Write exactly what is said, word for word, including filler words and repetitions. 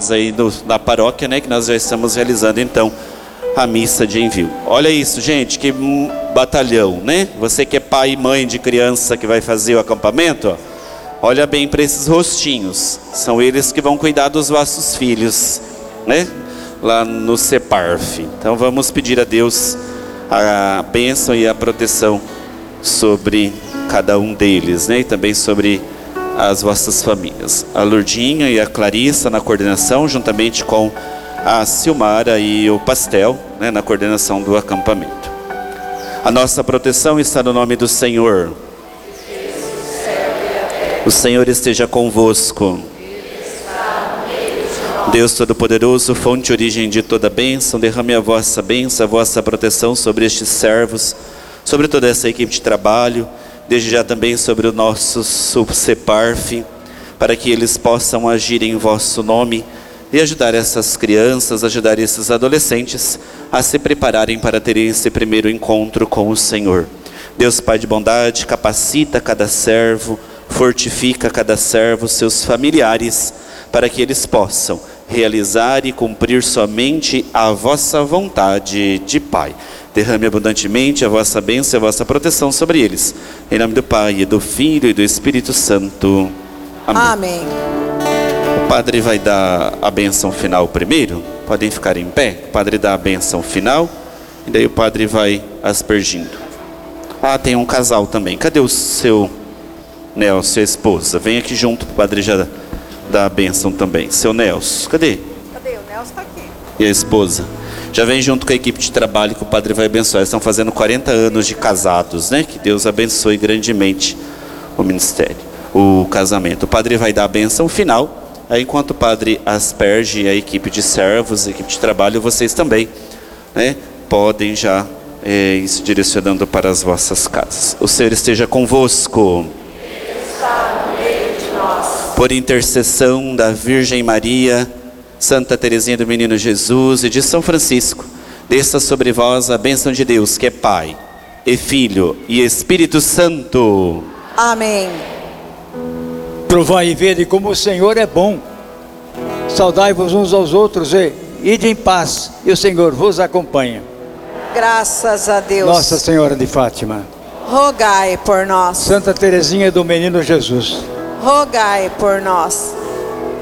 atividades aí do, da paróquia, né, que nós já estamos realizando então a missa de envio. Olha isso, gente, que batalhão, né? Você que é pai e mãe de criança que vai fazer o acampamento, ó, olha bem para esses rostinhos, são eles que vão cuidar dos vossos filhos, né? Lá no CEPARF. Então vamos pedir a Deus a bênção e a proteção sobre cada um deles, né? E também sobre as vossas famílias. A Lourdinha e a Clarissa na coordenação, juntamente com a Silmara e o Pastel, né, na coordenação do acampamento. A nossa proteção está no nome do Senhor. O Senhor esteja convosco. Deus Todo-Poderoso, fonte e origem de toda bênção, derrame a vossa bênção, a vossa proteção sobre estes servos, sobre toda essa equipe de trabalho, desde já também sobre o nosso CEPARF, para que eles possam agir em vosso nome e ajudar essas crianças, ajudar esses adolescentes a se prepararem para terem esse primeiro encontro com o Senhor. Deus Pai de bondade, capacita cada servo, fortifica cada servo, seus familiares, para que eles possam realizar e cumprir somente a vossa vontade de Pai. Derrame abundantemente a vossa bênção e a vossa proteção sobre eles. Em nome do Pai, e do Filho e do Espírito Santo. Amém. Amém. O padre vai dar a bênção final primeiro. Podem ficar em pé. O padre dá a bênção final e daí o padre vai aspergindo. Ah, tem um casal também. Cadê o seu Nelson, sua esposa? Vem aqui junto para o padre já dar a bênção também. Seu Nelson, cadê? Cadê? O Nelson está aqui. E a esposa? Já vem junto com a equipe de trabalho que o padre vai abençoar. Eles estão fazendo quarenta anos de casados, né? Que Deus abençoe grandemente o ministério, o casamento. O padre vai dar a bênção final. Aí, enquanto o padre asperge a equipe de servos, a equipe de trabalho, vocês também, né, podem já é, ir se direcionando para as vossas casas. O Senhor esteja convosco. Está no meio de nós. Por intercessão da Virgem Maria, Santa Teresinha do Menino Jesus e de São Francisco, desça sobre vós a bênção de Deus, que é Pai, e Filho, e Espírito Santo. Amém. Provai e vede como o Senhor é bom. Saudai-vos uns aos outros e ide em paz, e o Senhor vos acompanha. Graças a Deus. Nossa Senhora de Fátima, rogai por nós. Santa Teresinha do Menino Jesus, rogai por nós.